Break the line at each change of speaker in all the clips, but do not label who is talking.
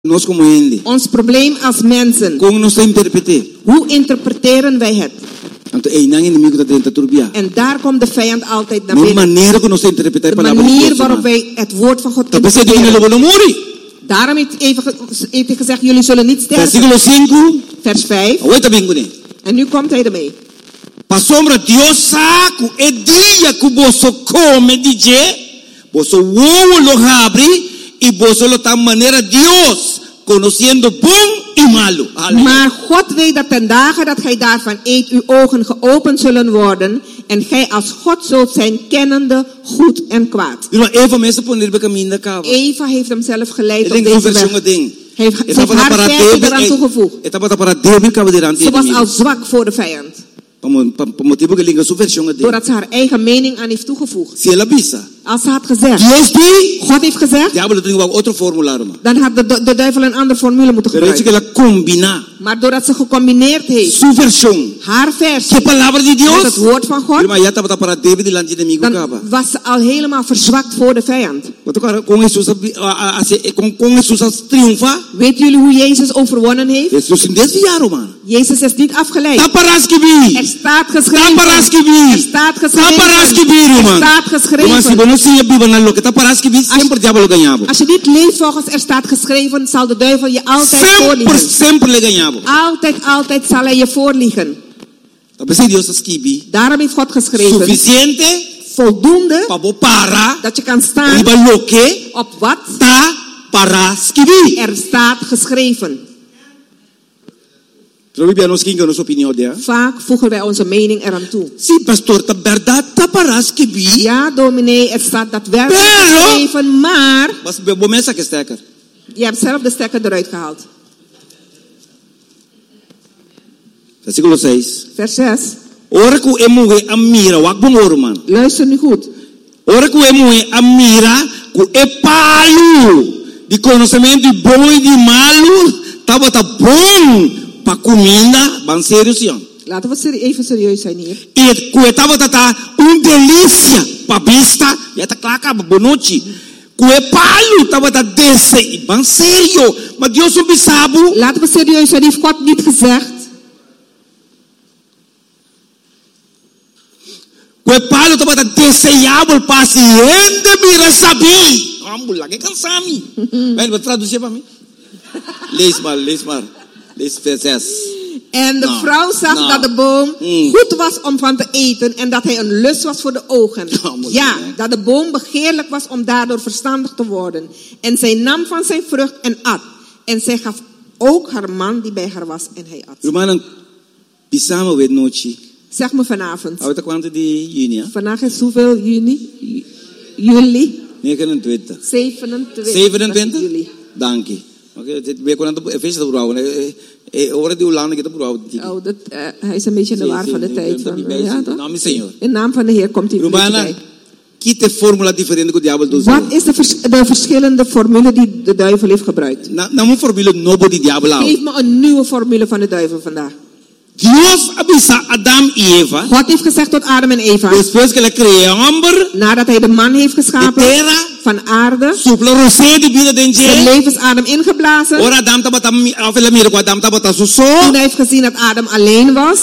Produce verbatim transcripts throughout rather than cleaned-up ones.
Nos como gente.
Ons probleem als mensen.
Como nos interprete.
Hoe interpreteren wij het? En daar komt de vijand altijd naar binnen. De manier waarop wij het woord van God interpreteren. Daarom heeft hij gezegd, jullie zullen niet sterven. Vers vijf. En nu komt hij ermee.
Pasombra Dios saco e dia que boso come dije, boso wowo lo abri y boso lo tan manera Dios conociendo bom y malo.
Maar God weet dat ten dagen dat gij daarvan eet, uw ogen geopend zullen worden en gij als God zult zijn kennende goed en kwaad. Eva heeft hem zelf geleid op deze weg. Hij heeft haar versie eraan toegevoegd. Ze was al zwak voor de vijand. Doordat ze haar eigen mening aan heeft toegevoegd. Als ze had gezegd, God heeft gezegd, dan had de, de, de duivel een andere formule moeten gebruiken. Maar doordat ze gecombineerd heeft, haar versie met het woord van God, dan was ze al helemaal verzwakt voor de vijand. Weet jullie hoe Jezus overwonnen heeft? Jezus is niet afgeleid. Er staat geschreven. Er staat geschreven. Er staat geschreven. Als je niet leeft volgens er staat geschreven, zal de duivel je altijd voorliegen. Altijd, altijd zal hij je voorliegen. Daarom heeft God geschreven. Voldoende dat je kan staan op wat er staat geschreven. Vaak voegen wij onze mening eraan toe. Ja, dominee, er staat daadwerkelijk geschreven, maar je hebt zelf de stekker eruit gehaald. Vers zes. Luister nu goed.
De conhecimento de bom e de malo, tava tá bom para comida, bem sério.
Laten we even serieus zijn hier.
E coetava tá um delícia para vista, já tá claca bonochi. Coepalo tava tá desse, bem sério. Maar Deus não sabe.
Laten we serieus zijn, heeft God niet gezegd.
Coepalo tava tá desejável para se rende mira saber. Vamos lá, que cansami. Vai, vou traduzir para mim. Lees maar, lees maar. Lees vers zes.
En de no, vrouw zag no. dat de boom mm. goed was om van te eten en dat hij een lust was voor de ogen. No, ja, dat de boom begeerlijk was om daardoor verstandig te worden. En zij nam van zijn vrucht en at. En zij gaf ook haar man die bij haar was en hij at.
Romanen, pisamo weet nochi.
Zeg me vanavond.
Oude kwante die juni.
Vandaag is hoeveel juni? Juli?
negenentwintig.
zevenentwintig.
zevenentwintig? Juli. Dank je. Oké, dit ben ik aan de feest te brouwen. Horen die landen te brouwen.
Oh, dat, uh, hij is een beetje in de war van de tijd. Van, uh, ja, in naam van de Heer komt hij een beetje bij. Wat is de, vers- de verschillende formule die de duivel heeft gebruikt? Geef me een nieuwe formule van de duivel vandaag.
Dios avisa Adam y Eva.
God heeft gezegd tot Adam en Eva.
Después que le creó hombre.
Nadat hij de man heeft geschapen. Van aarde. Zijn levensadem ingeblazen. Toen hij heeft gezien dat Adam alleen was.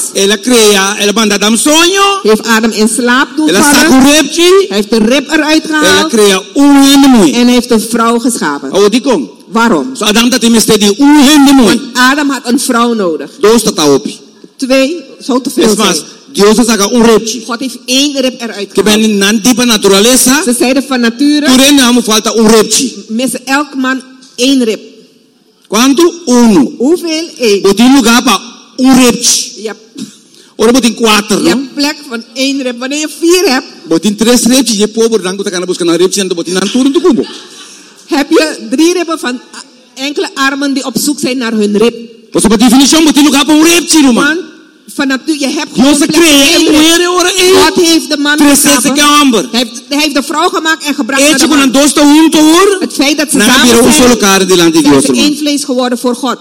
Heeft Adam in slaap doen vallen. Hij heeft de rib eruit gehaald. En hij heeft een vrouw geschapen. Waarom? Want Adam had een vrouw nodig. Twee zou te veel zijn.
Dios saca un repchi.
God heeft één rib eruit
gehaald.
Ze zeiden van nature.
Falta un repchi.
Missen elk man één rib.
Quanto? Uno.
Hoeveel? Eén.
Botin lugar para un repchi.
Ja.
Ora botin quatro.
Je hebt plek van één rib. Wanneer je vier hebt.
Botin tres repchi. Je pobre dan kuta kana buscar een repchi en botin aan turno kubo.
Heb je drie ribben van enkele armen die op zoek zijn naar hun rib.
Dus op definitie botin lugar para un repchi, man.
Van natuur, je hebt gewoon plek God heeft de man geschapen. Hij heeft, hij heeft de vrouw gemaakt en gebracht naar de man. Het feit dat ze samen zijn, zijn ze één vlees geworden voor God.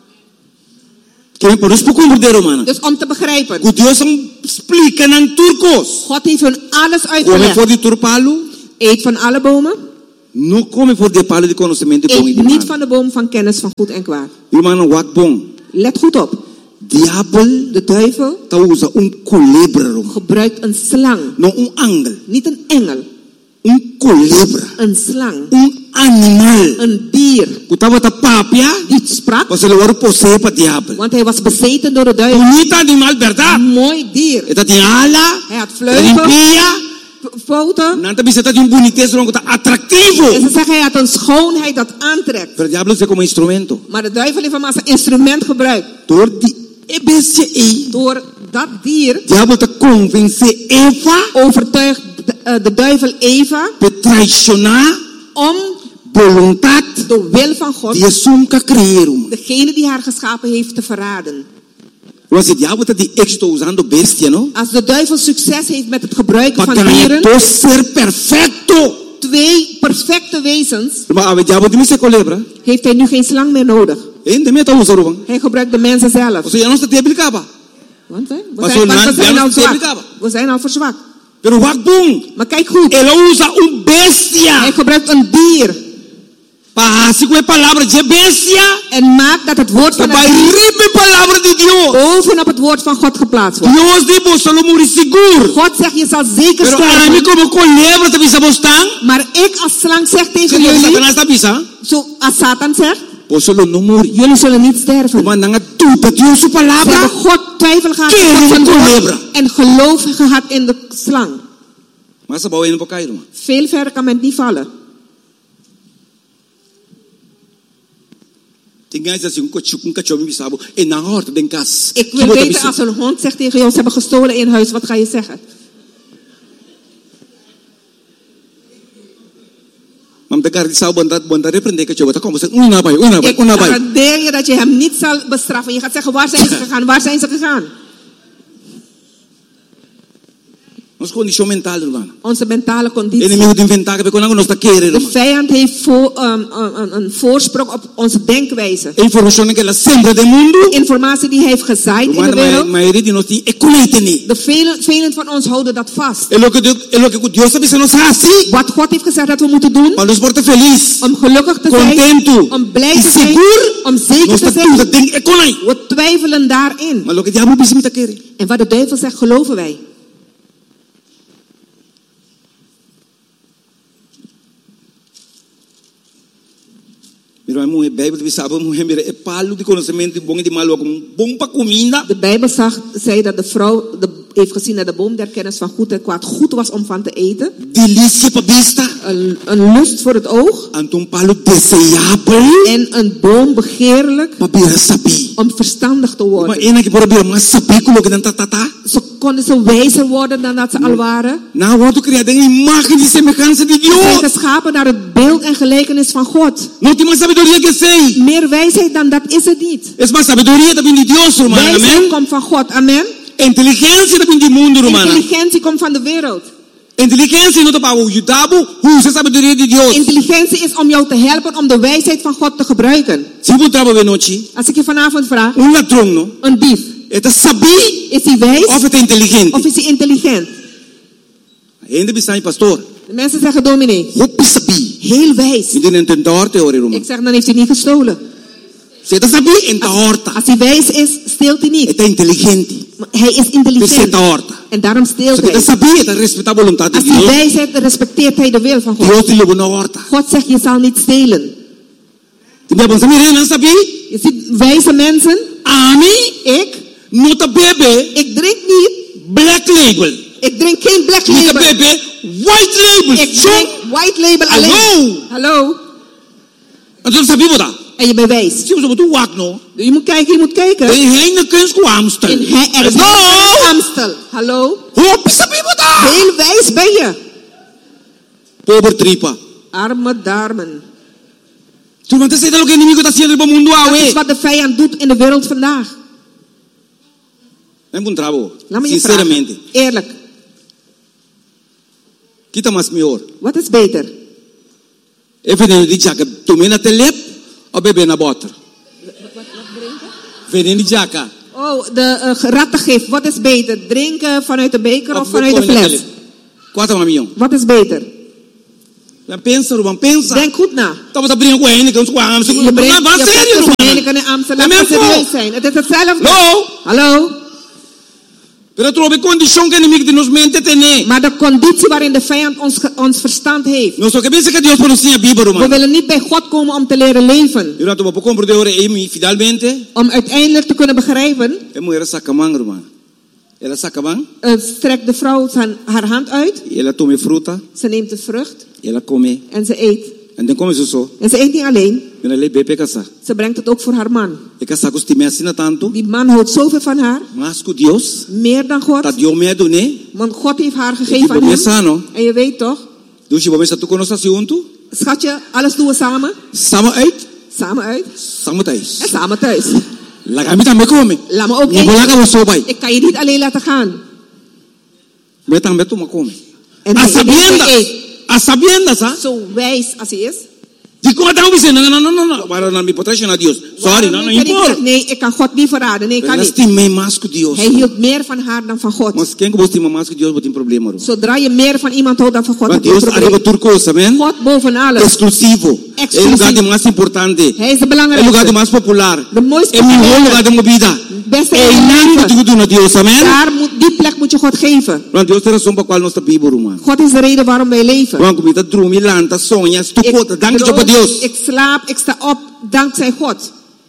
Dus om te begrijpen. God heeft hun alles uitgelegd. Eet van alle bomen.
Não come voor de palo de conhecimento bom e de mal.
Niet van de boom van kennis van goed en kwaad.
Irmão, wat bom.
Let goed op.
Diabel,
de duivel,
usa um culebra,
gebruikt een slang.
No um angel.
Niet een engel.
Um culebra.
Een slang.
Um animal.
Een dier.
Kutava ta papia.
Die sprak.
Was ele era posseído por diablo.
Want hij was bezeten door de duivel.
Bonito animal, verdade?
Mooi dier.
Eta tinha ala.
Hij had vleugels. Fouten.
Nanta biseta de um boniteza longo atrativo.
En ze zeggen hij had een schoonheid dat aantrekt.
Pero diablo se como instrumento.
Maar de duivel heeft hem als een instrument gebruikt.
Door die ebesje e.
Door dat dier.
Diablo te convence Eva.
Overtuigt de, uh, de duivel Eva.
Pe traicionar.
Om
voluntad.
De wil van God.
Die sunca creerum.
Degene die haar geschapen heeft te verraden.
Was het diabo dat die éxito usando bestia, no?
Als de duivel succes heeft met het gebruiken van
dieren, dos ser perfecto.
Twee perfecte wezens.
Maar het diabo die culebra.
Heeft hij nu geen slang meer nodig? Hij gebruikt de mensen zelf.
O sea, no te aplicaba.
Want hè? We zijn, want we zijn al zwak. We zijn al verzwakt.
Pero wakbong.
Maar kijk goed.
Ele usa um bestia.
Hij gebruikt een dier.
Pahasi com a palavra de bestia.
En maakt dat het woord van
de palavra de Dios.
Bovenop het woord van God geplaatst wordt.
Dios dijo solo morir seguro.
God zegt je zal zeker
sterven. Pero a mí como culebra te bisa bostan.
Maar ik als slang zeg tegen jullie.
Satanas ta bisa.
Zo als Satan zegt.
Solo no morir.
Jullie zullen niet sterven.
Maar dan tuta Dios su palabra.
Ze hebben God twijfel gehad in zijn woord en geloof gehad in de slang.
Maar ze bouwen in elkaar.
Veel verder kan men niet vallen. Ik wil weten als een hond zegt tegen jou, ze hebben gestolen in huis, wat ga je zeggen? Ik garandeer je dat je hem niet zal bestraffen. Je gaat zeggen, waar zijn ze gegaan? Waar zijn ze gegaan? Onze mentale conditie. De vijand heeft voor, um, een, een voorsprong op onze denkwijze. Informatie die hij heeft gezaaid in de wereld. De velen, velen van ons houden dat vast. Wat God heeft gezegd dat we moeten doen. Om gelukkig te zijn. Om blij te zijn. Om zeker te zijn. We twijfelen daarin. En wat de duivel zegt, geloven wij.
De
Bijbel zag, zei dat de vrouw de, heeft gezien dat de boom der kennis van goed en kwaad goed was om van te eten. Een, een lust voor het oog. En een boom begeerlijk. Om verstandig te worden. Ze konden ze wijzer worden dan dat ze al waren. Ze zijn geschapen naar het beeld en gelijkenis van God. Meer wijsheid dan dat is het niet. Wijsheid komt van God, amen. Intelligentie komt van de wereld.
Intelligentie
Intelligentie is om jou te helpen om de wijsheid van God te gebruiken. Als ik je vanavond vraag, een dief, is hij wijs
of
is hij intelligent? De mensen zeggen, dominee, heel wijs. Ik zeg, dan heeft hij niet gestolen. Als, als hij wijs is, steelt hij niet. Hij is intelligent. En daarom steelt hij. Als hij wijs is, respecteert hij de wil van God. God zegt, je zal niet stelen. Je ziet wijze mensen. Ik. Ik drink niet.
Black label.
Ik drink geen black label.
White label.
Ik drink white label alleen. Hallo. En je bent wijs. Je moet kijken, je moet kijken. In hij er is Amstel. Hallo. Heel wijs ben je.
Pobre tripa.
Arme darmen.
Dat is
wat de vijand doet in de wereld vandaag. Laat me je vragen. Eerlijk. Wat is beter?
Even die jaka. Tomé na telep of bebe na boter? Veneno die jaka.
Oh, de uh, rattengif. Wat is beter? Drinken vanuit de beker of, of vanuit de fles? Wat is beter?
Pensa, Roman, pensa.
Denk goed na.
Dat we brengen we niet ons kwamen.
Je brengt je serieus, Roman. Laat me serieus zijn. Het is hetzelfde.
Hallo.
Hallo.
Maar
de conditie waarin de vijand ons, ons verstand heeft.
No, so
we willen niet bij God komen om te leren leven. Om uiteindelijk te kunnen begrijpen. Uh, strekt de vrouw zijn, haar hand uit. Ze neemt de vrucht. En ze eet.
En dan komen ze zo.
En ze eet niet alleen. Ze brengt het ook voor haar man. Die man houdt zoveel van haar. Meer dan God. Want God heeft haar gegeven aan hem. En je weet toch? Schatje, alles doen we samen.
Samen uit.
Samen uit.
Samen thuis.
En samen thuis.
Laat me
ook eten. Ik kan je niet alleen laten gaan. En hij
A sabiendas, ¿ah?
Zo wijs als hij is.
Die komt dan zeggen, no, no, no, no, no. Waarom dan mi protection a Dios? Sorry, no, no importa.
Nee, ik kan God niet verraden. Nee, ik kan niet. Hij hield meer van haar dan van God.
Mas quem que você estima mais que Deus botem problema, ro?
Zodra je meer van iemand houdt dan van God,
heb je een probleem.
God boven alles.
Exclusivo.
Exclusief.
El lugar de más importante.
Hij is de belangrijkste.
El lugar de más popular.
De mooiste.
El mejor lugar de movida.
Beste
e nada que tu Dios, amen.
Daar moet die plek moet je God geven.
Want Dios is de razón por cual nós estamos vivos, hermano.
God is de reden waarom wij leven.
Want comida droom, lanta, sonha, stucota, dank je op Dios.
Ik slaap, ik sta op, dankzij God.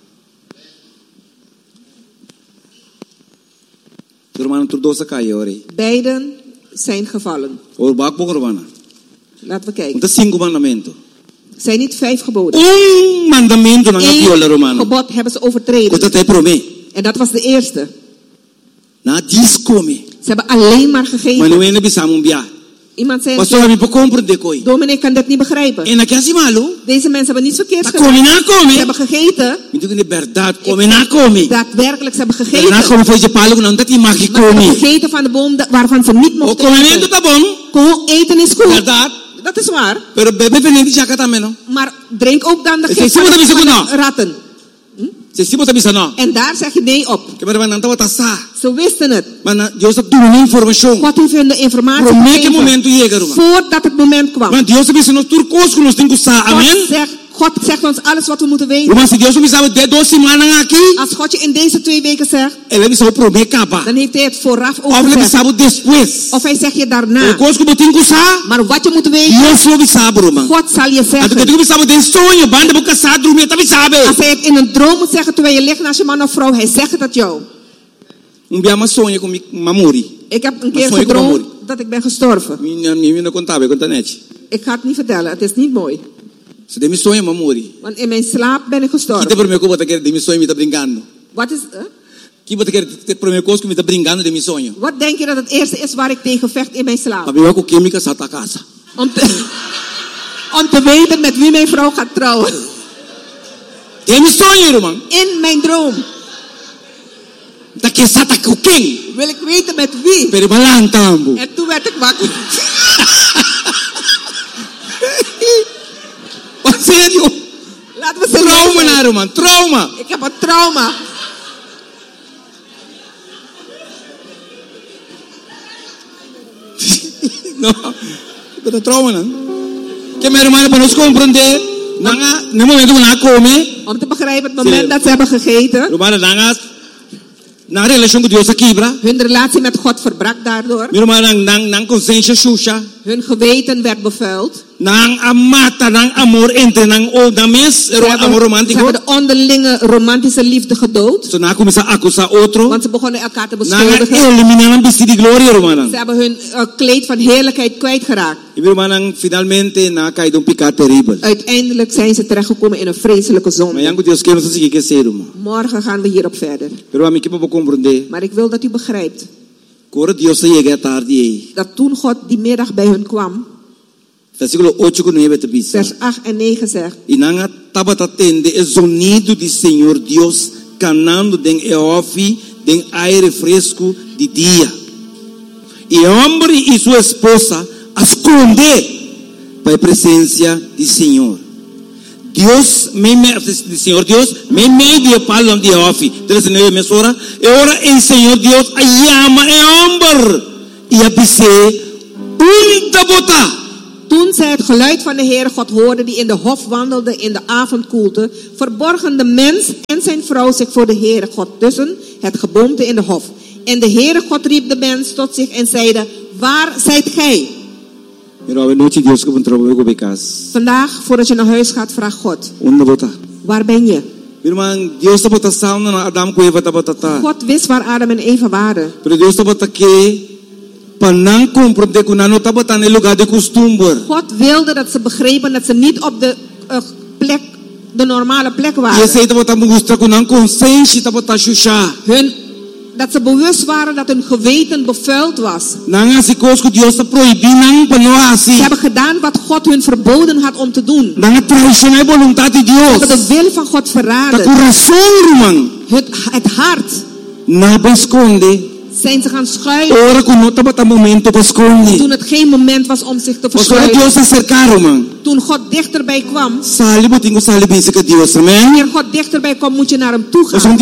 Hermano, tu dosa caiu, ore.
Beiden zijn gevallen.
Or bakbo, hermano.
Laten we kijken.
Het is cinco mandamento.
Zijn niet vijf geboden.
Un mandamento na viola, Romano.
Gebod hebben ze overtreden.
Dat hij prome.
En dat was de eerste.
Na dis come.
Ze hebben alleen maar gegeten.
Maar nu ene bisamum bia.
Iemand zei:
"Pastor, ik heb comprende koi."
Dominee kan dat niet begrijpen.
En dat is malo.
Deze mensen hebben niets verkeerd
gedaan. Ze
hebben gegeten.
Niet in de verdad, come na come.
Daadwerkelijk, ze hebben gegeten.
Na come foi je palo non dat mag je come.
Gegeten van de boom waarvan ze niet mochten eten.
Eten.
Kom, eten is goed.
Verdad.
Dat is waar.
Pero bebe veneno chaka tameno.
Maar drink ook dan de
gif van de
ratten.
Hm?
En daar zeg je nee op. Ze wisten het. God heeft hun de informatie gegeven voordat het moment kwam. God zegt, God zegt ons alles wat we moeten weten. Als God je in deze twee weken zegt, dan heeft hij het vooraf ook gezegd. Of hij zegt je daarna. Maar wat je moet weten, God zal je zeggen. Als hij het in een droom moet zeggen terwijl je ligt naast je man of vrouw, hij zegt het jou. Ik heb een keer gedroomd dat ik ben gestorven. Ik ga het niet vertellen, het is niet mooi. Want in mijn slaap ben ik gestorven. Wat is uh? Wat denk je dat het eerste is waar ik tegen vecht in mijn slaap? Om te, om te weten met wie mijn vrouw gaat trouwen. In mijn droom. Wil ik weten met wie? En toen werd ik wakker.
Wat zeg je?
Laten we
trauma naar man, trauma.
Ik heb een trauma.
No, ik heb trauma dan. Que meu irmão para nos compreender, nanga, no momento que na come.
Om te begrijpen het moment dat ze hebben gegeten.
Romana nanga. Na relatie met Dios quebra.
Hun relatie met God verbrak daardoor.
Meu irmão nang nang nang consciência suja.
Hun geweten werd bevuild.
Nang amata nang amor entre nang o dames amor romántico.
Ze hebben de onderlinge romantische liefde gedood.
So na começa a acusar outro.
Want ze begonnen elkaar te beschuldigen.
Nang eliminaram vestido de gloria, romana.
Ze hebben hun uh, kleed van heerlijkheid kwijtgeraakt.
Meu irmão nang finalmente na caído um pecado terrível.
Uiteindelijk zijn ze terechtgekomen in een vreselijke zonde.
Maar jango Deus quer nos seguir que ser, irmão.
Morgen gaan we hierop verder.
Pero a mim que para compreender.
Maar ik wil dat u begrijpt.
Dios llega tarde.
Dat toen God die middag bij hun kwam.
Versículo ocho con nueve te dice.
Vers acht en negen zegt.
E nanga estava atende o sonido do Senhor Deus canando den eofi den aire fresco de dia. E o homem e sua esposa esconde para a presença do Senhor. Deus me me o Senhor Deus me media palam de eofi. treze nove mesora. E ora o Senhor Deus chama o homem e a pise unta bota.
Toen zij het geluid van de Heere God hoorden die in de hof wandelde in de avondkoelte, verborgen de mens en zijn vrouw zich voor de Heere God tussen het geboomte in de hof. En de Heere God riep de mens tot zich en zeide, waar zijt gij? Vandaag, voordat je naar huis gaat, vraag God, waar ben je? God wist waar Adam en Eva waren. God wilde dat ze begrepen dat ze niet op de uh, plek, de normale plek waren. Hun, dat ze bewust waren dat hun geweten bevuild was. Ze hebben gedaan wat God hun verboden had om te doen. Ze hebben de wil van God verraden. Het, het hart. Zijn ze gaan schuilen. Toen het geen moment was om zich te verschuilen. Toen God dichterbij kwam. Wanneer God dichterbij kwam, moet je naar hem toe gaan.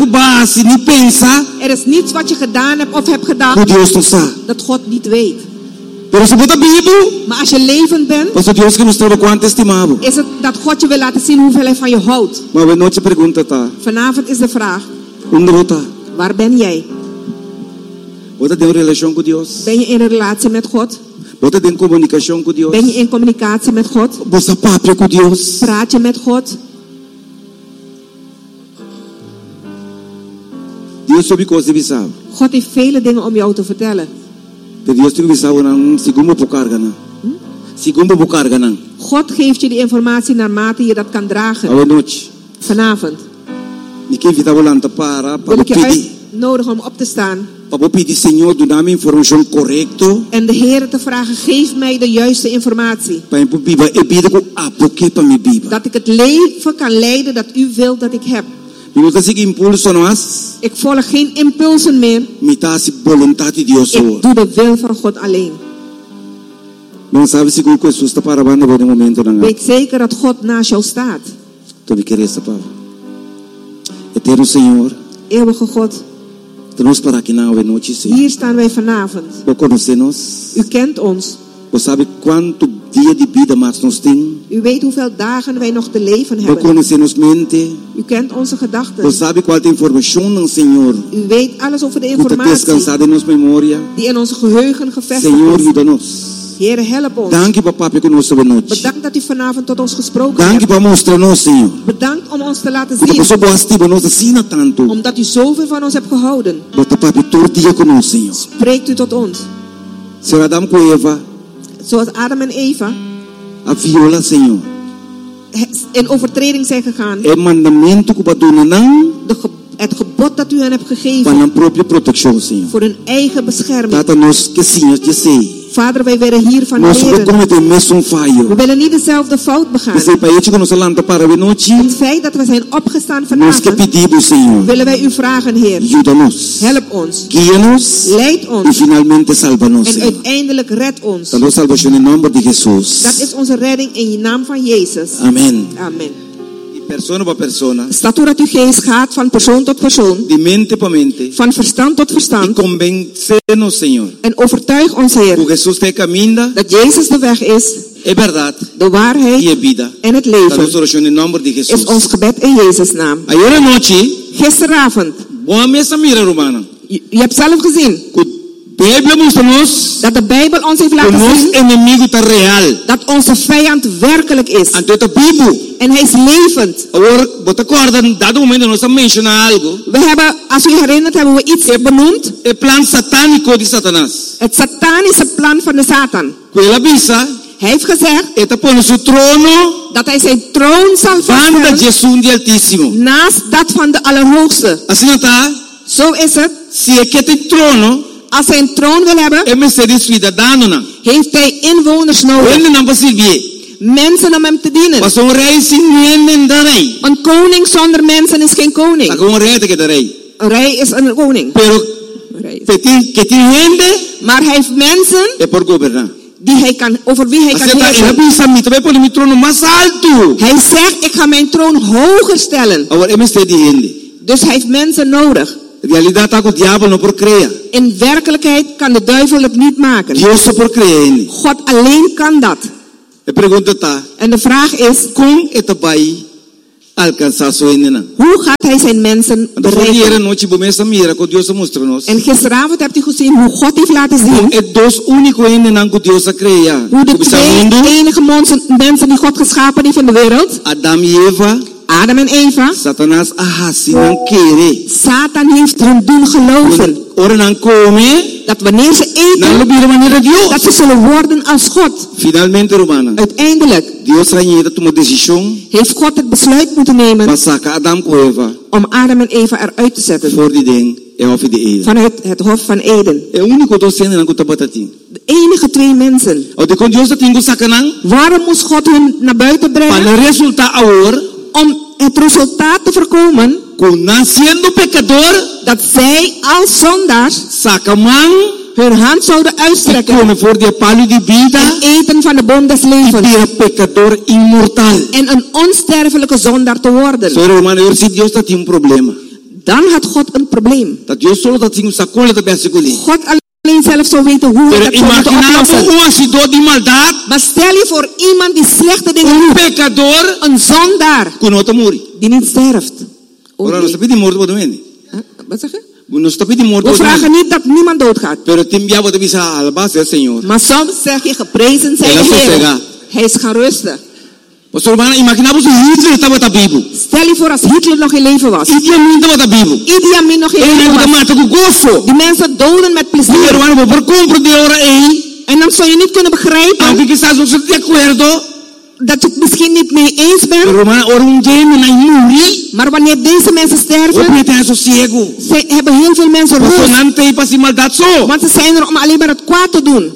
Er is niets wat je gedaan hebt of hebt gedaan dat God niet weet. Maar als je levend bent, is het dat God je wil laten zien hoeveel hij van je houdt. Vanavond is de vraag, waar ben jij? Ben je in een relatie met God? Ben je in communicatie met God? Praat je met God? God heeft vele dingen om jou te vertellen. God geeft je die informatie naarmate je dat kan dragen. Vanavond wil ik je uitnodigen om op te staan. En de Heer te vragen, geef mij de juiste informatie. Dat ik het leven kan leiden dat u wilt dat ik heb. Ik volg geen impulsen meer. Ik doe de wil van God alleen. Weet zeker dat God naast jou staat. Eeuwige God. Hier staan wij vanavond. U kent ons. U weet hoeveel dagen wij nog te leven hebben. U kent onze gedachten. U weet alles over de informatie die in onze geheugen gevestigd is. Heer, help ons. Bedankt dat u vanavond tot ons gesproken hebt. Bedankt om ons te laten zien. Omdat u zoveel van ons hebt gehouden. Spreekt u tot ons. Zoals Adam en Eva in overtreding zijn gegaan. De ge het gebod dat u hen hebt gegeven. Voor hun eigen bescherming. Vader, wij willen hiervan leren. We willen niet dezelfde fout begaan. Het feit dat we zijn opgestaan vanavond, willen wij u vragen, Heer. Help ons. Leid ons. En uiteindelijk red ons. Dat is onze redding in de naam van Jezus.
Amen.
Amen.
Persona per persona.
Staat toe dat uw geest gaat van persoon tot persoon.
Di mente pa mente.
Van verstand tot verstand.
Y convencenos, Señor.
En overtuig ons, Heer.
Que Jesús te camina.
Dat Jezus de weg is.
Es verdad.
De waarheid.
Y es vida.
En het leven.
In nombre de Jesús.
Is ons gebed in Jezus' naam.
Ayer noche.
Gisteravond.
Boa mesa mira romana.
Je, je hebt zelf gezien. Dat de Bijbel ons heeft laten zien dat onze vijand werkelijk is. En hij is levend. We hebben, als u herinnert, hebben we iets benoemd. Het satanische plan van de Satan. Hij heeft gezegd dat hij zijn troon zal vaststellen naast dat van de Allerhoogste. Zo is het. Als hij een troon wil hebben, heeft hij inwoners nodig. Mensen om hem te dienen. Een koning zonder mensen is geen koning. Een rij is een koning. Maar hij heeft mensen die hij kan, over wie hij kan heersen. Hij zegt, ik ga mijn troon hoger stellen. Dus hij heeft mensen nodig. In werkelijkheid kan de duivel het niet maken. God alleen kan dat. En de vraag is, hoe gaat hij zijn mensen bereiken? En gisteravond hebt u gezien hoe God heeft laten zien hoe de twee enige mensen die God geschapen heeft in de wereld,
Adam en Eva,
Adam en Eva,
Satanas ahasinan kere.
Satan heeft hun doen geloven dat wanneer ze eten, dat ze zullen worden als God.
Finalmente, Romana,
uiteindelijk
Dios
heeft God het besluit moeten nemen
Adam Eva,
om Adam en Eva eruit te zetten
voor die ding,
vanuit het Hof van Eden. De enige twee mensen. Waarom moest God hun naar buiten brengen? Om het resultaat te voorkomen dat zij als zondaars hun hand zouden uitstrekken en eten van de boom des levens en een onsterfelijke zondaar te worden. Dan had God een probleem. God alleen zelf zou weten hoe we dat zou moeten oplossen. Maar stel je voor iemand die slechte dingen doet, een zondaar die niet sterft. Oh, nee. Huh? Wat zeg je? We vragen niet dat niemand doodgaat. Maar soms zeg je, geprezen zijn de Heer. Hij is gaan rusten.
Pastor Romana, imaginamos Hitler estaba na Bíblia.
Stel je voor als Hitler nog in leven was.
Idi Amin estaba na Bíblia.
Idi Amin nog in leven was. Die mensen doden met plezier. En dan zou je niet kunnen begrijpen dat je het misschien niet mee eens bent. Maar wanneer deze mensen sterven, ze hebben heel veel mensen rust. Want ze zijn er om alleen maar het kwaad te doen.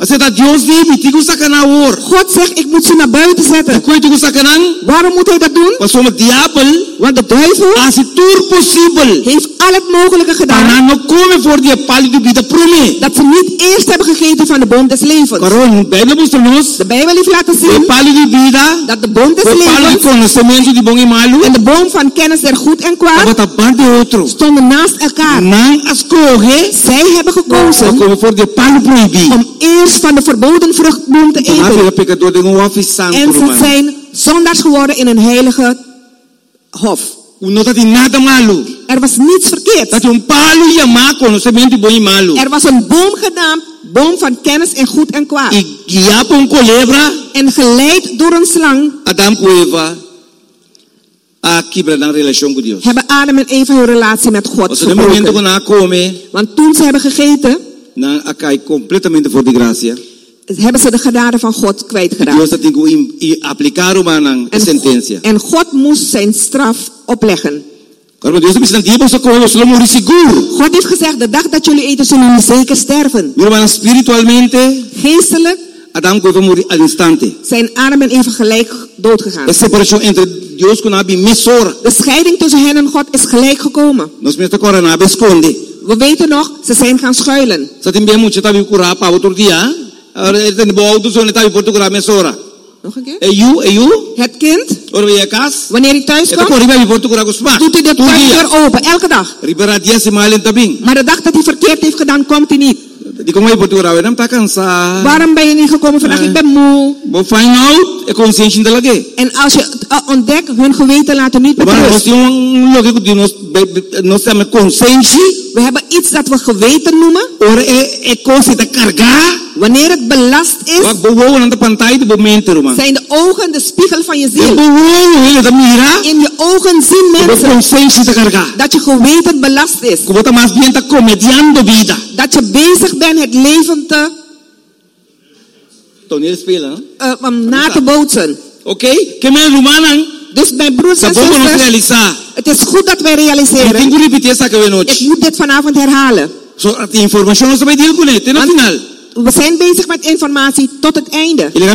God zegt, ik moet ze naar buiten zetten. Waarom moet hij dat doen? Want de duivel heeft al het mogelijke gedaan dat ze niet eerst hebben gegeten van de boom des levens. De Bijbel heeft laten zien dat de boom des levens en de boom van kennis der goed en kwaad stonden naast elkaar. Zij hebben gekozen om eerst van de verboden vruchtboom te eten. En ze zijn zondaars geworden in een heilige hof. Er was niets verkeerd. Er was een boom genaamd boom van kennis en goed en kwaad. En geleid door een slang hebben Adam en Eva hun relatie met God verbroken. Want toen ze hebben gegeten, hebben ze de genade van God kwijtgeraakt. En, en God moest zijn straf opleggen. God heeft gezegd, de dag dat jullie eten, zullen jullie zeker sterven. Geestelijk zijn Adam en Eva gelijk doodgegaan. De scheiding tussen hen en God is gelijk gekomen. We weten nog, ze zijn gaan schuilen. Nog een keer? Het kind, wanneer hij thuis komt, doet hij de tuindeur open, elke dag. Maar de dag dat hij verkeerd heeft gedaan, komt hij niet. Waarom ben je niet gekomen vandaag? Ik ben moe. En als je ontdekt, hun geweten laten niet met rust. We hebben iets dat we geweten noemen. Wanneer het belast is, zijn de ogen de spiegel van je ziel. In je ogen zien mensen dat je geweten belast is. Dat je bezig bent het leven te uh, um, na te bootsen.
Oké,
dus mijn broers en zusters, het is goed dat wij realiseren. Ik moet dit vanavond herhalen. We zijn bezig met informatie tot het einde. Laat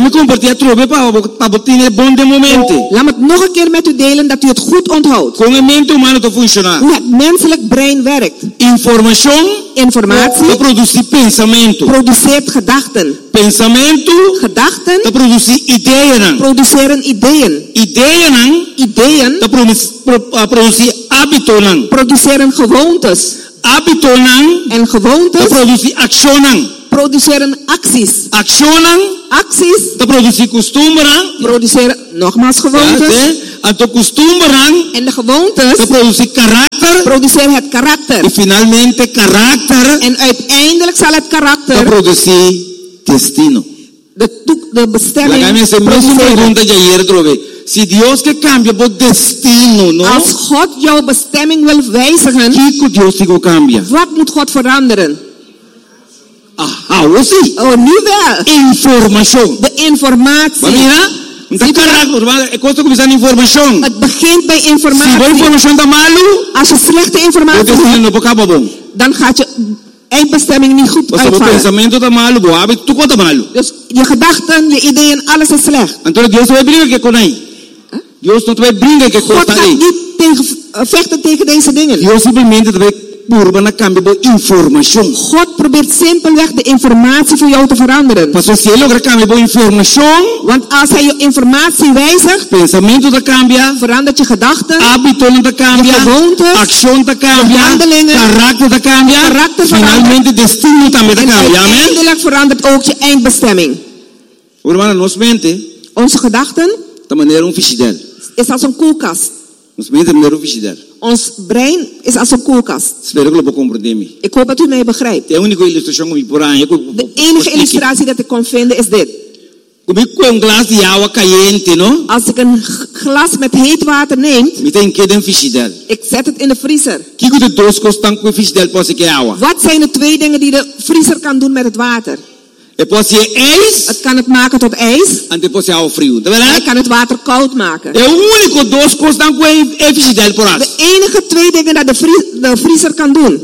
me het nog een keer met u delen dat u het goed onthoudt. Hoe het menselijk brein werkt. Informatie produceert gedachten. Gedachten produceren ideeën. Ideeën produceren gewoontes. En gewoontes produceren acties.
Actionen.
Acties.
Te produceren costumberen.
Produceren nogmaals gewoontes.
Ja, en de costumberen.
En de gewoontes.
Te produceren karakter.
Produceren het karakter.
En finalmente karakter.
En uiteindelijk zal het karakter.
Te produceren destino.
De, de bestemming.
La se me hizo una pregunta ayer trove. Si Dios que cambia por destino, ¿no?
Als God jouw bestemming wil wijzigen.
¿Qué Dios digo cambia?
Wat moet God veranderen?
Ah, oh sí.
Oh, nu wel.
Información.
De informatie.
Mira, un karakter, es cosa que me información.
Het begint bij informatie.
Si información da malo,
als je slechte informatie hebt, dan gaat je eindbestemming niet goed uitvallen. Dus je gedachten, je ideeën, alles is slecht.
Entonces Dios te brinca que con ahí. Dios no te brinca que con ahí.
God gaat niet tegen, uh, vechten tegen deze dingen.
Dios simplemente te purba cambio de información.
God probeert simpelweg de informatie voor jou te veranderen.
Pues si él logra cambio de información,
want als hij je informatie wijzigt,
pensamiento te cambia,
verandert je gedachten,
hábitos te cambia,
je gewoontes,
acción te cambia,
handelingen,
karakter te cambia,
karakter
finalmente destino también te cambia.
En uiteindelijk verandert ook je eindbestemming.
Hermano, nos mente,
onze gedachten,
de manera un frigider,
is als een koelkast.
Nos mente de manera un frigider.
Ons brein is als een koelkast.
Espero que lo pueda comprender.
Ik hoop dat u mij begrijpt.
De enige illustratie
De enige illustratie dat ik kon vinden is dit.
Un glas de agua caliente, no?
Als ik een glas met heet water neem,
ik
zet het in de vriezer.
agua.
Wat zijn de twee dingen die de vriezer kan doen met het water? Het kan het maken tot ijs.
En
hij kan het water koud maken.
De
enige twee dingen dat de, vrie, de vriezer kan doen.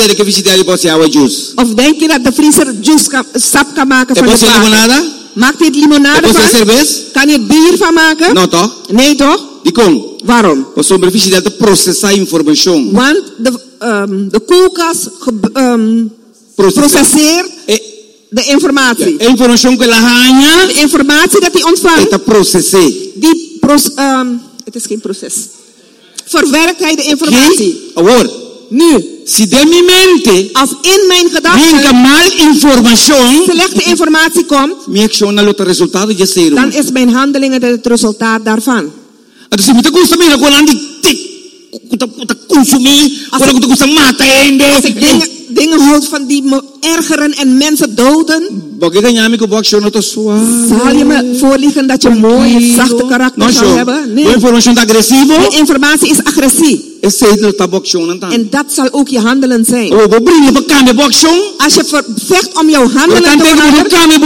Of denk je dat de vriezer juice kan, sap kan maken van het water? Maakt hij het limonade van? Kan je het bier van maken?
No, toch?
Nee, toch? Waarom?
Want
de, um, de koelkast um, processeert de informatie.
De informatie
de informatie dat hij ontvangt. Die proce um, het is geen proces. Verwerkt hij de informatie.
Okay.
Nu.
Si de mi mente,
als in mijn gedachten
mal información,
slechte informatie komt,
mi acción al otro resultado ya cero.
Dan is mijn handelingen het resultaat daarvan.
Als ik me gusta mira con andi consumir, con que te gusta matar ende.
Als ik dingen, dingen houd van die me ergeren en mensen doden, zal je me voorliegen dat je mooi en zachte karakter no, zal hebben? Nee. De informatie is agressief. En dat zal ook je handelen zijn. Als je vecht om jouw handelen te veranderen,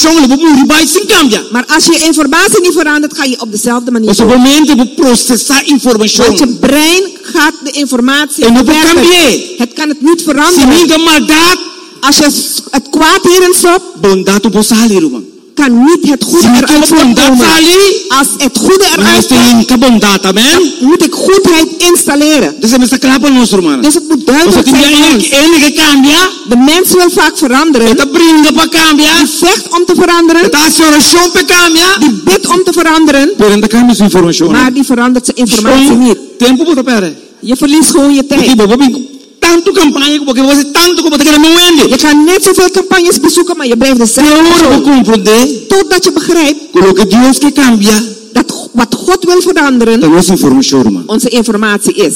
maar als je informatie niet verandert, ga je op dezelfde manier doen. Want je brein gaat de informatie verwerken. Het kan het niet veranderen. Als je het kwaad hierin stopt, kan niet het goede eruit komen. Als het goede eruit komt, moet ik goedheid installeren. Dus het moet duidelijk zijn. De mens wil vaak veranderen. Die vecht om te veranderen. Die bidt om te veranderen. Maar die verandert zijn informatie niet. Je verliest gewoon je tijd.
Tanto campaña porque vos haces tanto como te quieres mover.
Je kan net zoveel campagnes bezoeken, maar je blijft dezelfde. Totdat je begrijpt dat wat God wil veranderen, onze informatie is.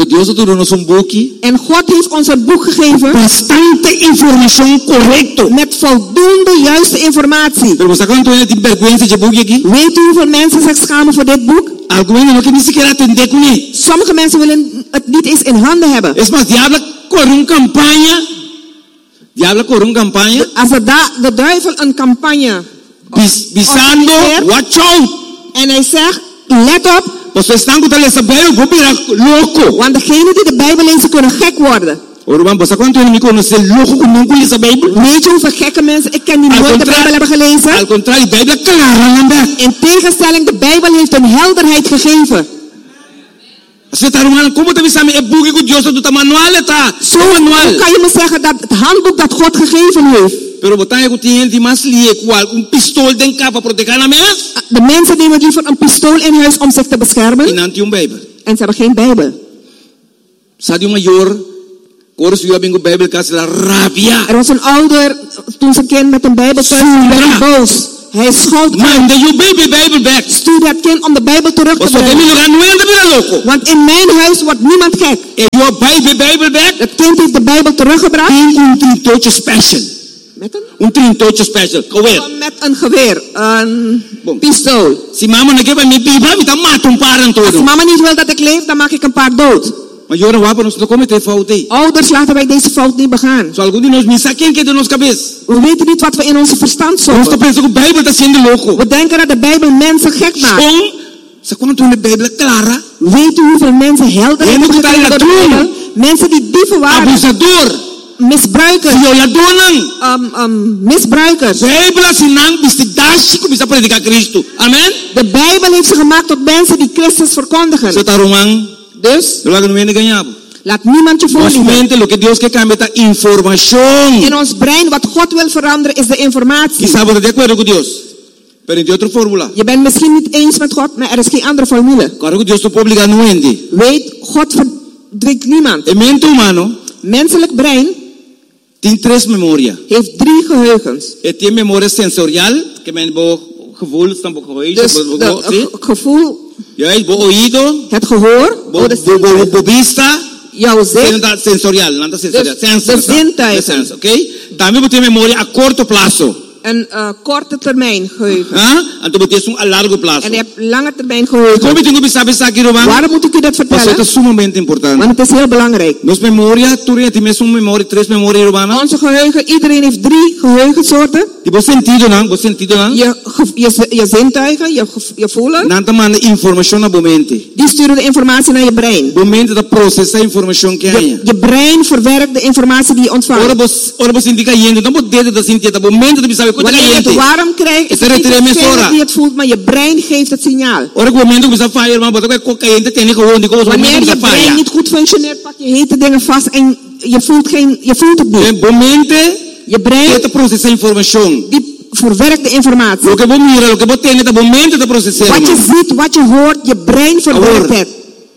En God heeft ons een boek gegeven met voldoende juiste informatie. Weet u hoeveel mensen zich schamen voor dit boek? Sommige mensen willen het niet eens in handen hebben.
Es más, diablo corre un campaña. Diablo corre un campaña.
Als de, de duivel een campagne
Bis, bisando, watch out.
En hij zegt, let op.
Want
degenen die de Bijbel lezen kunnen gek worden. Weet je hoeveel gekke mensen ik ken die nooit de Bijbel hebben gelezen? In tegenstelling, de Bijbel heeft een helderheid gegeven.
Zo kan
je me zeggen dat het handboek dat God gegeven heeft. De mensen nemen liever een pistool in huis om zich te beschermen. En ze hebben geen Bijbel. Er was een ouder toen zijn kind met een Bijbel thuis kwam, werd hij boos. Hij schoot
Manda je baby Bijbel back.
Stuur dat kind om de Bijbel terug te brengen. Want in mijn huis wordt niemand gek.
If your baby Bijbel back.
Het kind heeft de Bijbel teruggebracht.
Un trintootje special.
Met een?
Un trintootje special. Geweer.
Met een geweer. Een Bom. pistool.
Si mama nak hebben met pipa, met een maat een paar en
Als mama niet wil dat ik leef, dan maak ik een paar dood.
Maar jaren wapen ons komen te fouten.
Ouders laten wij deze fout niet begaan.
Zo algo die ons misa ken que de nos cabeza.
We weten niet wat we in onze verstand zoeken.
Ons pensa que de Bijbel está sendo louco.
We denken dat de Bijbel mensen gek maakt.
Son, se quando tu de Bijbel clara.
Weet u hoeveel mensen helder hebben gekregen door de Bijbel? Mensen die dieven waren.
Abusador.
Misbruikers.
Violadoren.
Um, um, misbruikers.
Bijbel sinang bistidashi ko bisa predicar Cristo. Amen.
De Bijbel heeft ze gemaakt tot mensen die Christus verkondigen.
Zo tarumang.
Dus. Laat niemand je
voorliegen. Lo que Dios que cambia esta información.
In ons brein wat God wil veranderen is de informatie.
Quizá vos de acuerdo con Dios. Pero en otra fórmula.
Je bent misschien niet eens met God, maar er is geen andere formule.
Claro que Dios te obliga no ende.
Weet, God verdringt niemand.
El mente humano.
Menselijk brein.
Tiene tres memoria.
Heeft drie geheugens.
Het tiene memoria sensorial, que men bo gevoel staan bo geheugen.
Dus de gevoel.
Juist, bo oído.
Het gehoor.
Bo bo bo vista.
Jouw zin.
Sensorial, nada sensorial.
De zintuigen.
Oké. También tiene memoria a corto plazo.
Een uh, korte termijn geheugen.
Ah, en toen betekent a largo plazo.
En je hebt lange termijn geheugen.
Como tengo que saber aqui, Roman?
Waarom moet ik u dat vertellen?
Want het is sumamente importante.
Want het is heel belangrijk.
Nos memoria, tu tienes un memoria, tres memoria urbana.
Onze geheugen, iedereen heeft drie geheugensoorten.
Die bo sentido nan, bo sentido nan.
Je je je zintuigen, je je voelen.
Nanta man information na bomente.
Die sturen de informatie naar je brein.
Bomente da processa information que
je, je brein verwerkt de informatie die je ontvangt.
Ora bo ora bo sindica yendo, dan bo dedo da sintia, da bomente da bisa ko
da yente. Waarom krijg je het niet die het voelt, maar je brein geeft het signaal.
Wanneer
je brein niet goed functioneert, pak je hete dingen vast en je voelt, geen, je voelt het niet. Je brein die verwerkt de informatie. Wat je ziet, wat je hoort, je brein verwerkt het.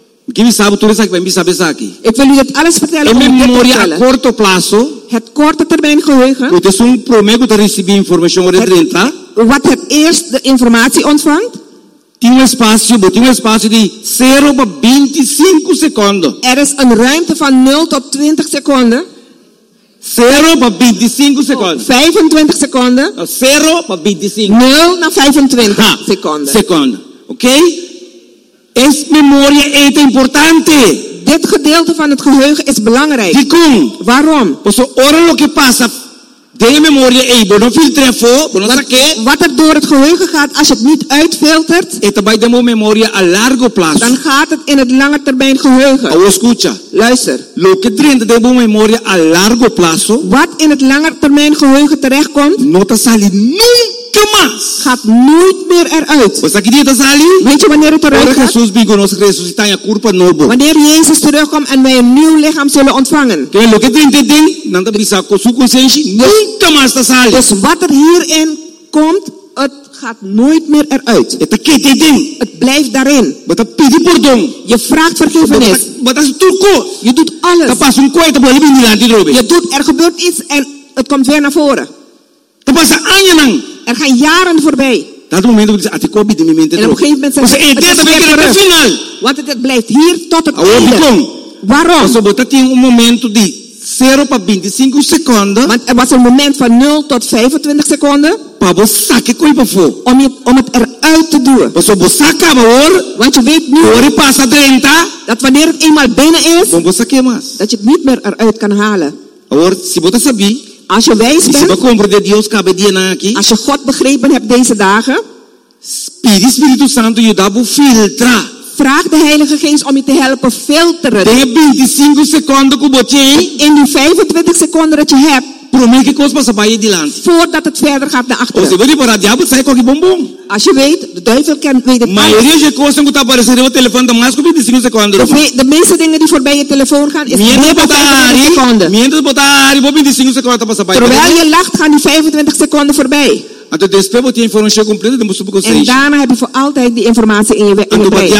Ik wil u dit alles vertellen om dit te vertellen.
Corto plazo.
Het korte termijn geheugen.
Het is een promedio te recibir information over treinta.
Wat het eerst de informatie ontvangt.
Tem um espaço, tem um espaço de zero para veinticinco seconden.
Er is een ruimte van nul tot twintig seconden.
zero para veinticinco seconden.
vijfentwintig seconden.
zero para veinticinco.
nul naar vijfentwintig seconden.
Seconden. Oké? Okay? Es memoria es importante.
Dit gedeelte van het geheugen is belangrijk.
Dicum.
Waarom?
Pues ahora lo que pasa de memoria es bueno filtrar fo, bueno saque.
Wat er door het geheugen gaat als je het niet uitfiltert.
Esta vai de memoria a largo plazo.
Dan gaat het in het lange termijn geheugen.
Ahora escucha.
Luister.
Lo que trae de memoria a largo plazo.
Wat in het lange termijn geheugen terechtkomt.
No te sale nunca más.
Gaat nooit meer eruit.
Pues aquí dia te sale.
Weet je wanneer het eruit gaat?
Jesus vino nos resucitar en culpa novo.
Wanneer Jezus terugkomt en wij een nieuw lichaam zullen ontvangen.
Que lo que trae ding, nanda bisa con su conciencia nunca más te sale.
Dus wat er hierin komt, het gaat nooit meer eruit. Het blijft daarin. Je vraagt vergiffenis. Je doet alles. Je doet, er gebeurt iets en het komt weer naar voren. Er gaan jaren voorbij.
En op een
gegeven moment zegt hij, het is weer terug. Want het blijft hier tot het einde. Waarom?
zero para veinticinco seconden.
Want er was een moment van nul tot vijfentwintig seconden. Om, je, om het eruit te doen. Want je weet nu dat wanneer het eenmaal binnen is, dat je het niet meer eruit kan halen. Als je wijs bent, als je God begrepen hebt deze dagen, vraag de Heilige Geest om je te helpen filteren. In die vijfentwintig seconden dat je hebt, voordat het verder gaat naar achteren. Als je weet, de duivel kent, weet het alles. De, de meeste dingen die voorbij je telefoon gaan, is vijfentwintig seconden. Terwijl je lacht, gaan die vijfentwintig seconden voorbij. En daarna heb je voor altijd die informatie in je, in je brein.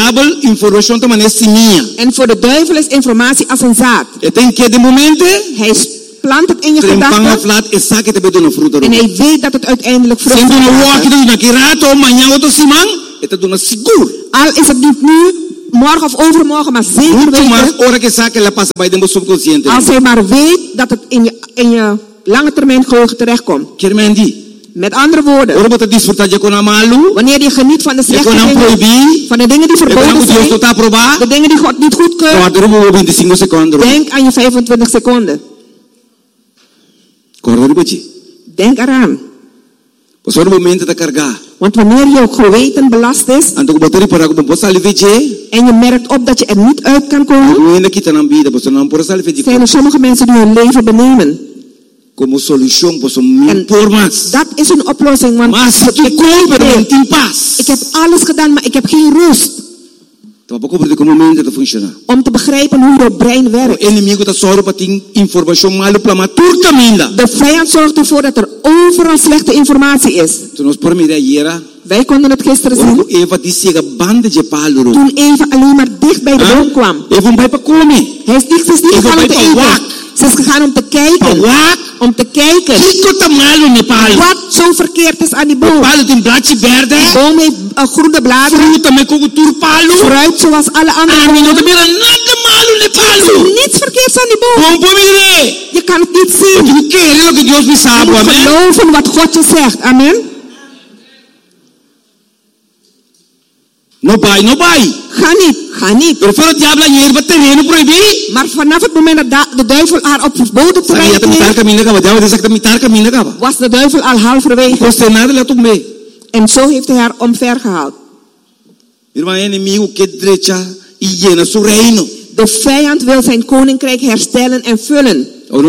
En voor de duivel is informatie als een zaad. Hij plant het in je gedachten. En hij weet dat het uiteindelijk vrucht gaat brengen. Al is het niet nu, morgen of overmorgen, maar zeker weten. Als hij maar weet dat het in je, in je lange termijn geheugen terechtkomt. Met andere woorden, wanneer je geniet van de slechte dingen, van de dingen die verboden zijn, de dingen die God niet goedkeurt, denk aan je vijfentwintig seconden. Denk eraan. Want wanneer je geweten belast is, en je merkt op dat je er niet uit kan komen, zijn er sommige mensen die hun leven benemen.
Como solución, pues son por más.
Dat is een oplossing, want
mas ik, ik, heb,
ik heb alles gedaan, maar ik heb geen rust. Om te begrijpen hoe je brein werkt. De vijand zorgt ervoor dat er overal slechte informatie is. Wij konden het gisteren zien. Toen Eva alleen maar dicht bij de boom kwam. Hij is niet, is niet gegaan om te eten. Ze is gegaan om te kijken. Om te kijken. Wat zo verkeerd is aan die boom. Die boom heeft uh, groene bladeren. Fruit zoals alle andere bomen. Er is niets verkeerds aan die boom. Je kan het niet zien. Je moet geloven wat God je zegt. Amen.
No vai, no vai.
Ga niet, ga niet. Maar vanaf het moment dat de duivel haar op verboden terrein heeft, was de duivel al halverwege. En zo heeft hij haar omver gehaald. De vijand wil zijn koninkrijk herstellen en vullen.